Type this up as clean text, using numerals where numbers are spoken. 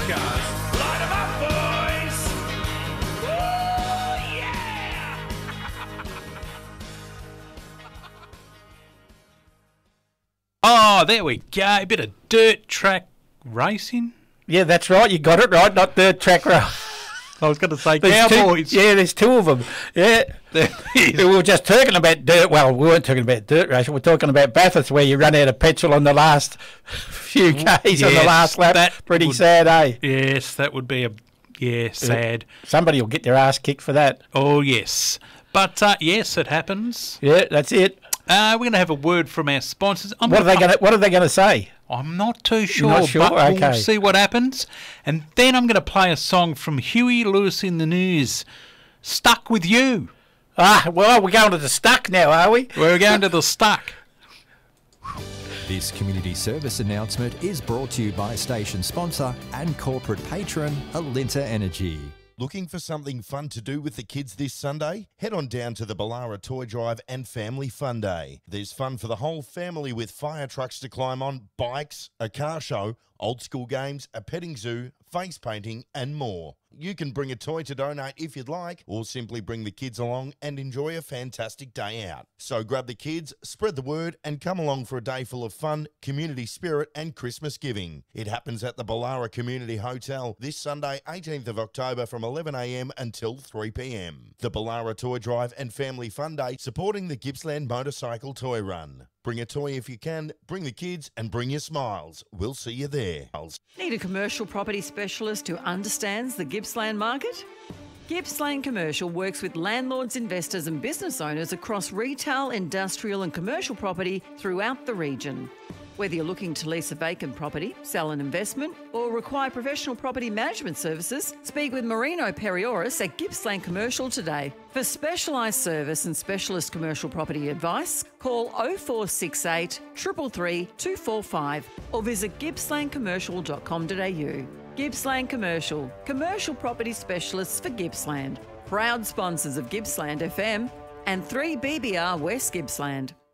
cars. Light 'em up, boys! Woo, yeah! Oh, there we go. A bit of dirt track racing. Yeah, that's right. You got it right. Not dirt track race. I was going to say There's cowboys. there's two of them. Yeah. There is. We were just talking about dirt. Well, we weren't talking about dirt racing. We're talking about Bathurst, where you run out of petrol on the last few Ks on the Yes, last lap. that Pretty would- sad, eh? Yes, that would be sad. Somebody will get their ass kicked for that. Oh, yes. But, yes, it happens. Yeah, that's it. We're going to have a word from our sponsors. What are they gonna say? I'm not too sure, Not sure? but we'll Okay. see what happens. And then I'm going to play a song from Huey Lewis in the News, Stuck With You. Ah, well, we're going to the Stuck now, are we? We're going to the Stuck. This community service announcement is brought to you by station sponsor and corporate patron Alinta Energy. Looking for something fun to do with the kids this Sunday? Head on down to the Ballara Toy Drive and Family Fun Day. There's fun for the whole family with fire trucks to climb on, bikes, a car show, old school games, a petting zoo, face painting and more. You can bring a toy to donate if you'd like, or simply bring the kids along and enjoy a fantastic day out. So grab the kids, spread the word, and come along for a day full of fun, community spirit, and Christmas giving. It happens at the Ballara Community Hotel this Sunday, 18th of October from 11 a.m. until 3 p.m. The Ballara Toy Drive and Family Fun Day, supporting the Gippsland Motorcycle Toy Run. Bring a toy if you can, bring the kids, and bring your smiles. We'll see you there. Need a commercial property specialist who understands the Gippsland market? Gippsland Commercial works with landlords, investors and business owners across retail, industrial and commercial property throughout the region. Whether you're looking to lease a vacant property, sell an investment or require professional property management services, speak with Marino Perioris at Gippsland Commercial today. For specialised service and specialist commercial property advice, call 0468 333 245 or visit gippslandcommercial.com.au. Gippsland Commercial, commercial property specialists for Gippsland. Proud sponsors of Gippsland FM and 3BBR West Gippsland.